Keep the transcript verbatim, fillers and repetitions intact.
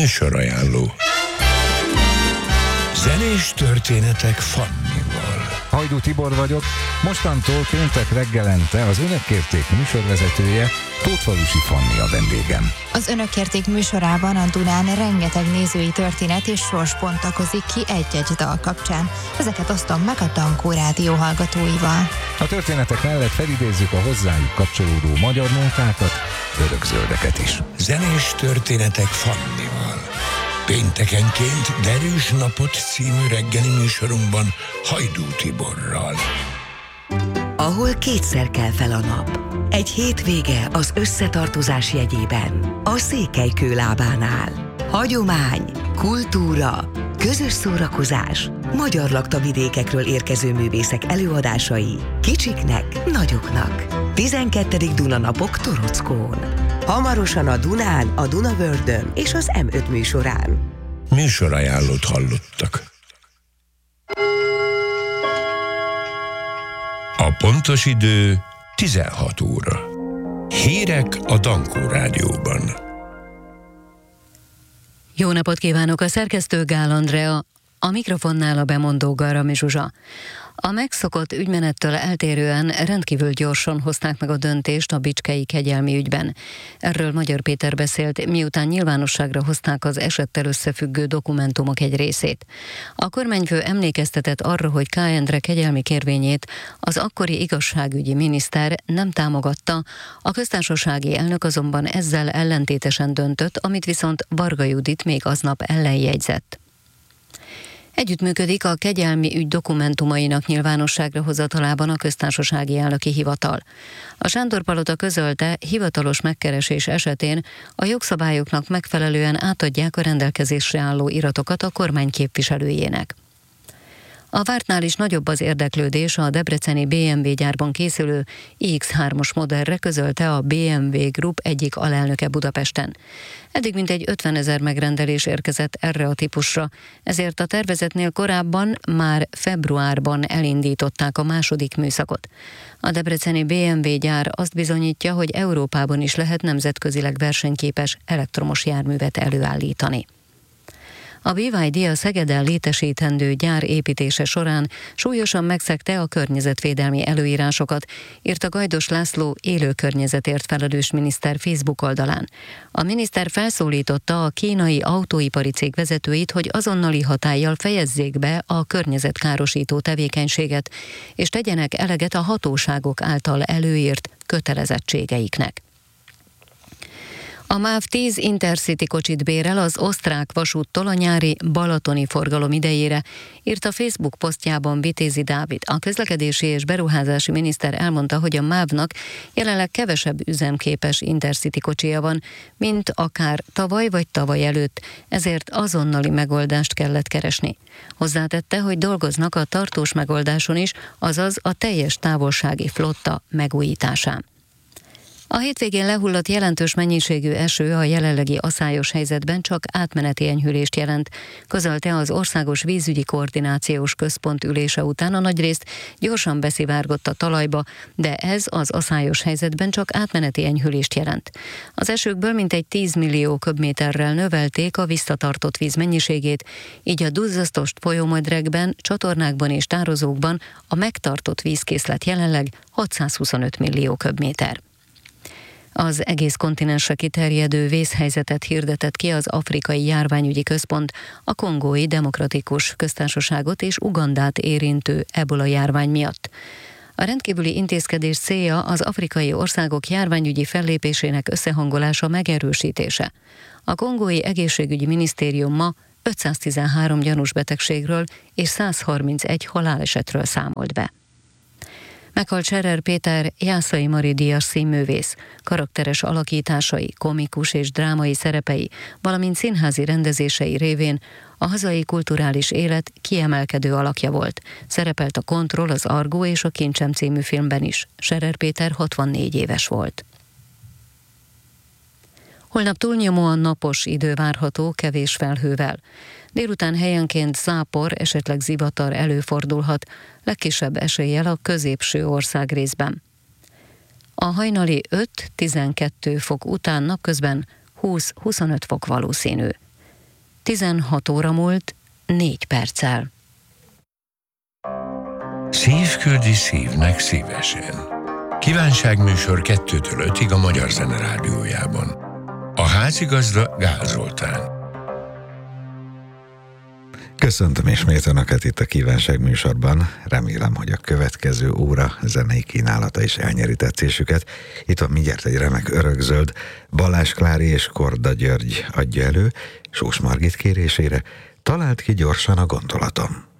Műsorajánló. Zenés történetek Fannival. Hajdú Tibor vagyok, mostantól péntek reggelente az Önök kérték műsorvezetője, Tótfalusi Fanni a vendégem. Az Önök kérték műsorában a Dunán rengeteg nézői történet és sors bontakozik ki egy-egy dal kapcsán. Ezeket osztom meg a Dankó Rádió hallgatóival. A történetek mellett felidézzük a hozzájuk kapcsolódó magyar nótákat, örökzöldeket is. Zenés történetek Fannival. Péntekenként Derűs napot című reggeli műsorunkban Hajdú Tiborral. Ahol kétszer kell fel a nap. Egy hétvége az összetartozás jegyében. A Székelykő lábánál. Hagyomány, kultúra, közös szórakozás, magyar laktavidékekről érkező művészek előadásai, kicsiknek, nagyoknak. tizenkettedik Dunanapok Torockón. Hamarosan a Dunán, a Dunavördön és az em öt műsorán. Műsorajánlót hallottak. A pontos idő tizenhat óra. Hírek a Dankó Rádióban. Jó napot kívánok, a szerkesztő Gál Andrea, a mikrofonnál a bemondó Garami Zsuzsa. A megszokott ügymenettől eltérően rendkívül gyorsan hozták meg a döntést a bicskei kegyelmi ügyben. Erről Magyar Péter beszélt, miután nyilvánosságra hozták az esettel összefüggő dokumentumok egy részét. A kormányfő emlékeztetett arra, hogy K. Endre kegyelmi kérvényét az akkori igazságügyi miniszter nem támogatta, a köztársasági elnök azonban ezzel ellentétesen döntött, amit viszont Varga Judit még aznap ellenjegyzett. Együttműködik a kegyelmi ügy dokumentumainak nyilvánosságra hozatalában a köztársasági elnöki hivatal. A Sándor-palota közölte, hivatalos megkeresés esetén a jogszabályoknak megfelelően átadják a rendelkezésre álló iratokat a kormány képviselőjének. A vártnál is nagyobb az érdeklődés a debreceni bé em vé gyárban készülő i iksz hármas modellre, közölte a bé em vé Group egyik alelnöke Budapesten. Eddig mintegy ötvenezer megrendelés érkezett erre a típusra, ezért a tervezetnél korábban már februárban elindították a második műszakot. A debreceni bé em vé gyár azt bizonyítja, hogy Európában is lehet nemzetközileg versenyképes elektromos járművet előállítani. A bé vé dé a Szegeden létesítendő gyár építése során súlyosan megszegte a környezetvédelmi előírásokat, írta Gajdos László élő környezetért felelős miniszter Facebook oldalán. A miniszter felszólította a kínai autóipari cég vezetőit, hogy azonnali hatállyal fejezzék be a környezetkárosító tevékenységet, és tegyenek eleget a hatóságok által előírt kötelezettségeiknek. A MÁV tíz Intercity kocsit bérel az osztrák vasúttól a nyári balatoni forgalom idejére, írt a Facebook posztjában Vitézi Dávid. A közlekedési és beruházási miniszter elmondta, hogy a MÁV-nak jelenleg kevesebb üzemképes Intercity kocsija van, mint akár tavaly vagy tavaly előtt, ezért azonnali megoldást kellett keresni. Hozzátette, hogy dolgoznak a tartós megoldáson is, azaz a teljes távolsági flotta megújításán. A hétvégén lehullott jelentős mennyiségű eső a jelenlegi aszályos helyzetben csak átmeneti enyhülést jelent, közölte az Országos Vízügyi Koordinációs Központ ülése után. A nagyrészt gyorsan beszivárgott a talajba, de ez az aszályos helyzetben csak átmeneti enyhülést jelent. Az esőkből mintegy tíz millió köbméterrel növelték a visszatartott víz mennyiségét, így a duzzasztott folyómodrekben, csatornákban és tározókban a megtartott vízkészlet jelenleg hatszázhuszonöt millió köbméter. Az egész kontinensre kiterjedő vészhelyzetet hirdetett ki az Afrikai Járványügyi Központ a Kongói Demokratikus Köztársaságot és Ugandát érintő ebola járvány miatt. A rendkívüli intézkedés célja az afrikai országok járványügyi fellépésének összehangolása, megerősítése. A Kongói Egészségügyi Minisztérium ma ötszáztizenhárom gyanús betegségről és száz harmincegy halálesetről számolt be. Meghalt Scherer Péter Jászai Mari díjas színművész, karakteres alakításai, komikus és drámai szerepei, valamint színházi rendezései révén a hazai kulturális élet kiemelkedő alakja volt. Szerepelt a Kontroll, az Argó és a Kincsem című filmben is. Scherer Péter hatvannégy éves volt. Holnap túlnyomóan napos idő várható, kevés felhővel. Délután helyenként zápor, esetleg zivatar előfordulhat, legkisebb eséllyel a középső országrészben. A hajnali öt-tizenkét fok után napközben húsz-huszonöt fok valószínű. tizenhat óra múlt négy perccel. Szív küldi szívnek szívesen. Kívánságműsor kettőtől ötig a Magyar Zene Rádiójában. A házigazda Gál Zoltán. Köszöntöm ismét Önöket itt a Kívánság műsorban. Remélem, hogy a következő óra zenei kínálata is elnyeri tetszésüket. Itt van mindjárt egy remek örökzöld. Balázs Klári és Korda György adja elő, Sós Margit kérésére. Találd ki gyorsan a gondolatom.